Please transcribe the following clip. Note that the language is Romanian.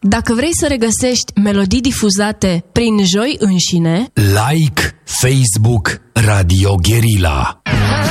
Dacă vrei să regăsești melodii difuzate prin Joi înșine, like Facebook Radio Guerilla.